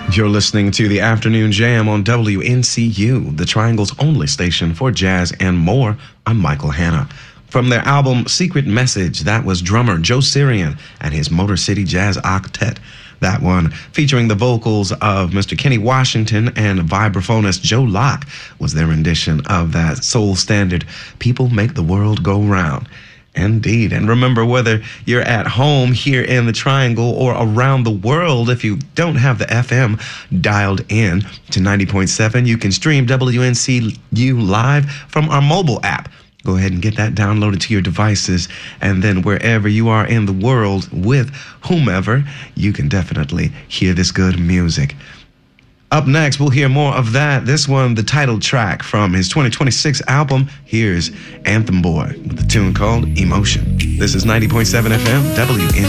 You're listening to the Afternoon Jam on WNCU, the Triangle's only station for jazz and more. I'm Michael Hanna. From their album Secret Message, that was drummer Joe Sirian and his Motor City Jazz Octet. That one, featuring the vocals of Mr. Kenny Washington and vibraphonist Joe Locke, was their rendition of that soul standard, People Make the World Go Round. Indeed. And remember, whether you're at home here in the Triangle or around the world, if you don't have the FM dialed in to 90.7, you can stream WNCU live from our mobile app. Go ahead and get that downloaded to your devices. And then wherever you are in the world with whomever, you can definitely hear this good music. Up next, we'll hear more of that. This one, the title track from his 2026 album. Here's Anthem Boy with the tune called Emotion. This is 90.7 FM, WNCU.